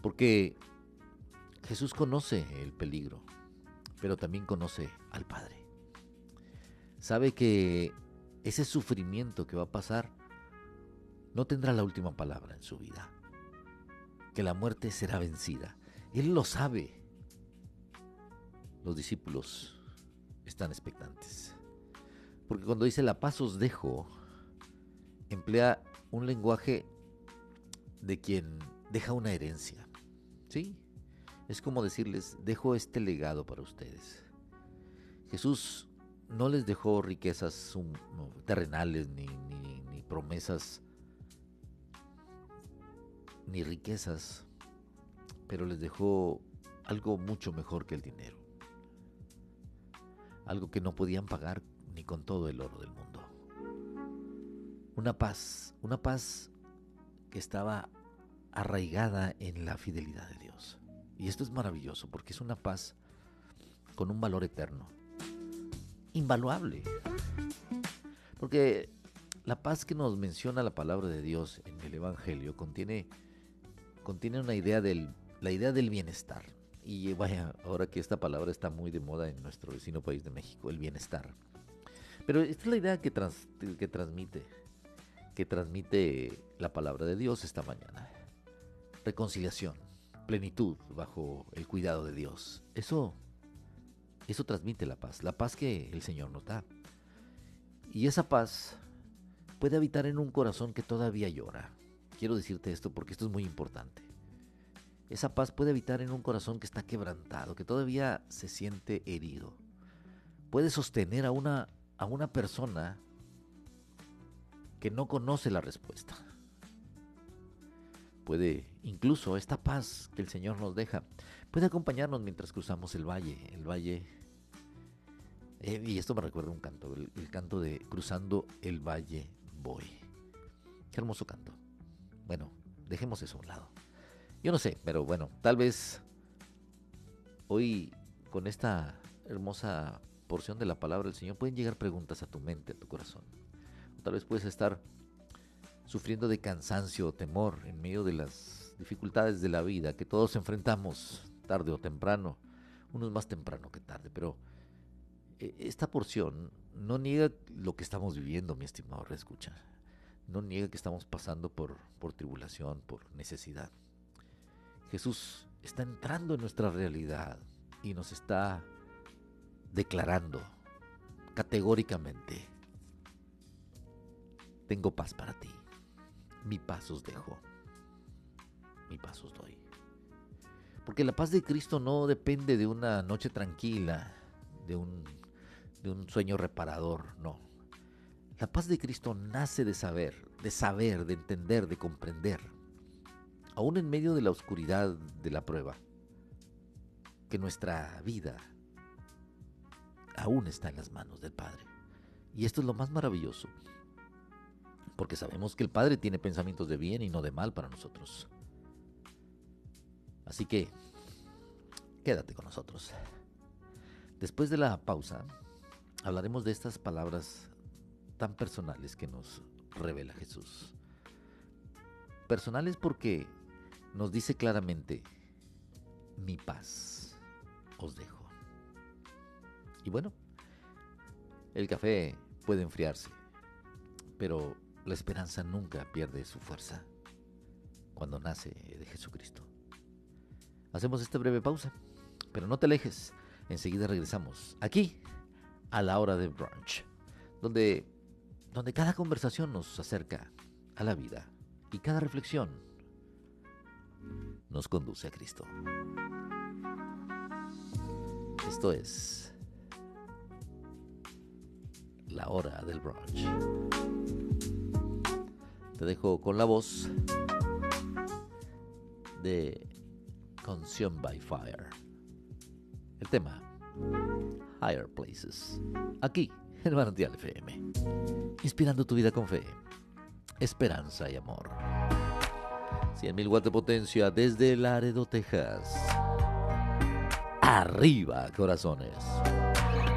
Porque Jesús conoce el peligro, pero también conoce al Padre. Sabe que ese sufrimiento que va a pasar no tendrá la última palabra en su vida, que la muerte será vencida. Él lo sabe. Los discípulos están expectantes. Porque cuando dice la paz os dejo, emplea un lenguaje de quien deja una herencia. ¿Sí? Es como decirles, dejo este legado para ustedes. Jesús no les dejó riquezas terrenales, ni promesas, ni riquezas, pero les dejó algo mucho mejor que el dinero. Algo que no podían pagar ni con todo el oro del mundo. Una paz que estaba arraigada en la fidelidad de Dios. Y esto es maravilloso porque es una paz con un valor eterno, invaluable. Porque la paz que nos menciona la palabra de Dios en el Evangelio contiene una idea la idea del bienestar. Y vaya, ahora que esta palabra está muy de moda en nuestro vecino país de México, el bienestar. Pero esta es la idea que transmite la palabra de Dios esta mañana. Reconciliación, plenitud bajo el cuidado de Dios. Eso transmite la paz que el Señor nos da. Y esa paz puede habitar en un corazón que todavía llora. Quiero decirte esto porque esto es muy importante. Esa paz puede habitar en un corazón que está quebrantado, que todavía se siente herido. Puede sostener a una persona que no conoce la respuesta. Puede, incluso esta paz que el Señor nos deja, puede acompañarnos mientras cruzamos el valle. Y esto me recuerda un canto, el canto de Cruzando el Valle Voy. Qué hermoso canto. Bueno, dejemos eso a un lado. Yo no sé, pero bueno, tal vez hoy con esta hermosa porción de la palabra del Señor pueden llegar preguntas a tu mente, a tu corazón. O tal vez puedes estar sufriendo de cansancio o temor en medio de las dificultades de la vida que todos enfrentamos tarde o temprano, unos más temprano que tarde, pero esta porción no niega lo que estamos viviendo, mi estimado reescucha. No niega que estamos pasando por tribulación, por necesidad. Jesús está entrando en nuestra realidad y nos está declarando categóricamente: tengo paz para ti, mi paz os dejo, mi paz os doy. Porque la paz de Cristo no depende de una noche tranquila, de un sueño reparador, no. La paz de Cristo nace de saber, de entender, de comprender, aún en medio de la oscuridad de la prueba, que nuestra vida aún está en las manos del Padre. Y esto es lo más maravilloso, porque sabemos que el Padre tiene pensamientos de bien y no de mal para nosotros. Así que, quédate con nosotros. Después de la pausa, hablaremos de estas palabras tan personales que nos revela Jesús. Personales porque nos dice claramente: mi paz os dejo. Y bueno, el café puede enfriarse, pero la esperanza nunca pierde su fuerza cuando nace de Jesucristo. Hacemos esta breve pausa, pero no te alejes. Enseguida regresamos aquí a la hora de brunch, donde cada conversación nos acerca a la vida y cada reflexión nos conduce a Cristo. Esto es la hora del brunch. Te dejo con la voz de Consumed by Fire. El tema Higher Places. Aquí en Manantial FM. Inspirando tu vida con fe, esperanza y amor. 100,000 watts de potencia desde Laredo, Texas. Arriba, corazones.